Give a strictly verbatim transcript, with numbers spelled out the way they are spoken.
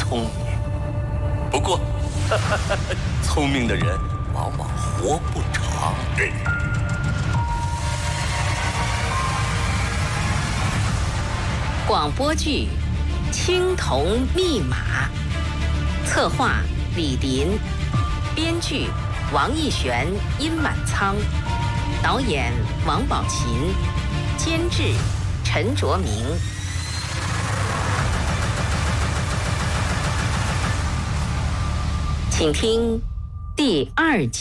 聪明。不过，聪明的人往往活不长。 广播剧《青铜密码》，策划李林，编剧王艺璇、殷满仓，导演王宝琴，监制陈卓明。请听第二集。